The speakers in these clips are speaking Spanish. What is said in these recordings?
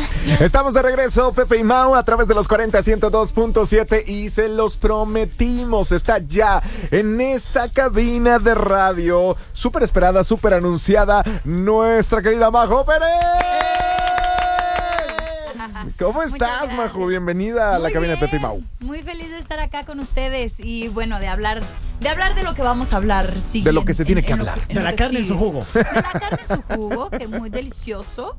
Estamos de regreso, Pepe y Mau, a través de los 40-102.7 y se los prometimos, está ya en esta cabina de radio, súper esperada, súper anunciada, nuestra querida Majo Pérez. ¿Cómo estás, Majo? Bienvenida a la cabina de Pepe y Mau. Muy feliz de estar acá con ustedes y bueno, de hablar de lo que vamos a hablar. Sí, de lo que se tiene que hablar. De la carne en su jugo. De la carne en su jugo, que es muy delicioso,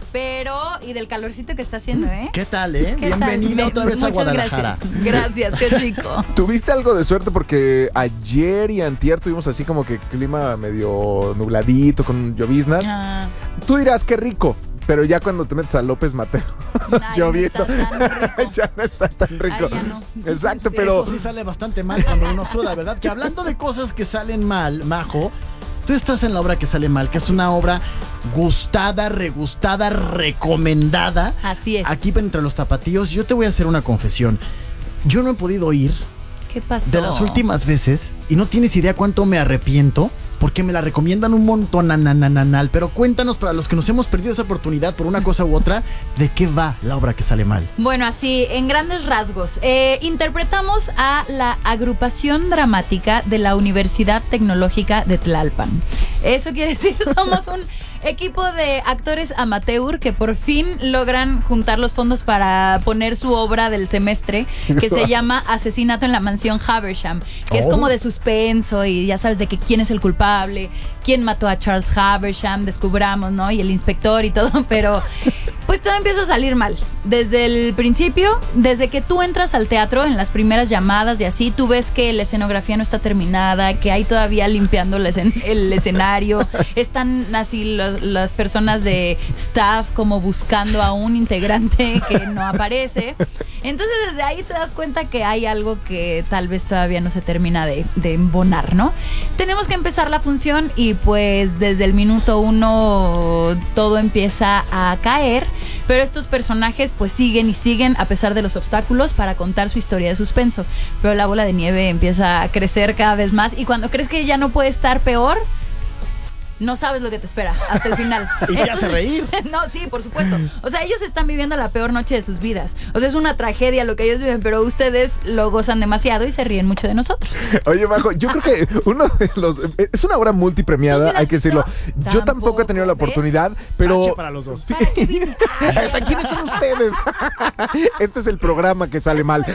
y del calorcito que está haciendo, ¿eh? ¿Qué tal, Bienvenida otra vez a Guadalajara. Gracias, qué rico. Tuviste algo de suerte porque ayer y antier tuvimos así como que clima medio nubladito, con lloviznas. Tú dirás qué rico. Pero ya cuando te metes a López Mateo lloviendo, ya no está tan rico. Ay, no. Exacto, Sí. pero Eso sí sale bastante mal cuando uno suda, ¿verdad? Que hablando de cosas que salen mal, Majo, tú estás en la obra que sale mal, que es una obra gustada, regustada, recomendada. Así es. Aquí entre los tapatíos, yo te voy a hacer una confesión. Yo no he podido ir ¿Qué pasó? de las últimas veces y no tienes idea cuánto me arrepiento. Porque me la recomiendan un montón, pero cuéntanos, para los que nos hemos perdido esa oportunidad por una cosa u otra, ¿de qué va la obra que sale mal? Bueno, así, en grandes rasgos, interpretamos a la agrupación dramática de la Universidad Tecnológica de Tlalpan. Eso quiere decir, somos un equipo de actores amateur que por fin logran juntar los fondos para poner su obra del semestre, que se llama Asesinato en la Mansión Haversham, que es como de suspenso y ya sabes de que quién es el culpable, quién mató a Charles Haversham, descubramos, ¿no? Y el inspector y todo, pero pues todo empieza a salir mal. Desde el principio, desde que tú entras al teatro, en las primeras llamadas y así, tú ves que la escenografía no está terminada, que hay todavía limpiando el escenario, están así las personas de staff como buscando a un integrante que no aparece. Entonces desde ahí te das cuenta que hay algo que tal vez todavía no se termina de embonar, ¿no? Tenemos que empezar la función y pues desde el minuto 1 todo empieza a caer, pero estos personajes pues siguen y siguen a pesar de los obstáculos para contar su historia de suspenso, pero la bola de nieve empieza a crecer cada vez más y cuando crees que ya no puede estar peor, no sabes lo que te espera hasta el final. Y te hace reír. No, sí, por supuesto. O sea, ellos están viviendo la peor noche de sus vidas. O sea, es una tragedia lo que ellos viven, pero ustedes lo gozan demasiado y se ríen mucho de nosotros. Oye, Majo, yo creo que uno de los... Es una obra multipremiada, hay que decirlo. Yo tampoco he tenido la oportunidad, pero... Tache para los dos. ¿Quiénes son ustedes? Este es el programa que sale mal.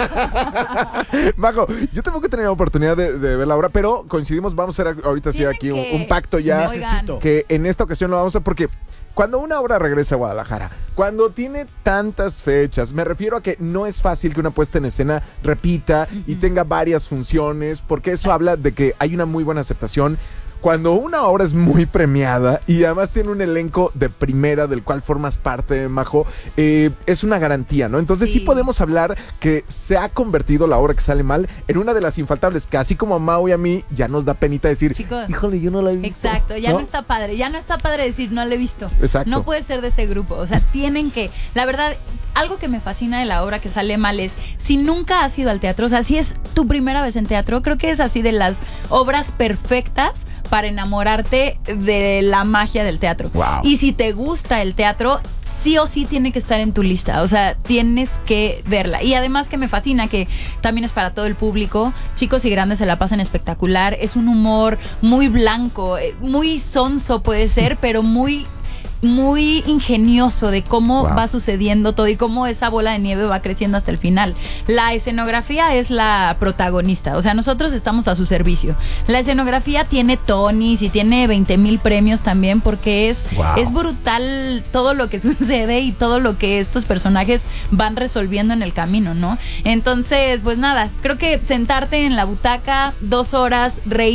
Majo, yo tampoco he tenido la oportunidad de ver la obra, pero coincidimos, vamos a hacer ahorita sí aquí un pacto ya. Oigan. Que en esta ocasión lo vamos a hacer porque cuando una obra regresa a Guadalajara, cuando tiene tantas fechas, me refiero a que no es fácil que una puesta en escena repita y tenga varias funciones, porque eso habla de que hay una muy buena aceptación. Cuando una obra es muy premiada y además tiene un elenco de primera del cual formas parte, Majo, es una garantía, ¿no? Entonces sí podemos hablar que se ha convertido la obra que sale mal en una de las infaltables, que así como a Mau y a mí ya nos da penita decir, chicos, híjole, yo no la he visto. Exacto, ya no está padre decir no la he visto. Exacto. No puede ser de ese grupo, o sea, tienen que, la verdad, algo que me fascina de la obra que sale mal es, si nunca has ido al teatro, o sea, si es tu primera vez en teatro, creo que es así de las obras perfectas para enamorarte de la magia del teatro. Wow. Y si te gusta el teatro, sí o sí tiene que estar en tu lista, o sea, tienes que verla. Y además que me fascina que también es para todo el público, chicos y grandes se la pasan espectacular, es un humor muy blanco, muy sonso puede ser, pero muy ingenioso de cómo va sucediendo todo y cómo esa bola de nieve va creciendo hasta el final. La escenografía es la protagonista, o sea, nosotros estamos a su servicio. La escenografía tiene Tonys y tiene 20,000 premios también porque es brutal todo lo que sucede y todo lo que estos personajes van resolviendo en el camino, ¿no? Entonces, pues nada, creo que sentarte en la butaca 2 horas, reír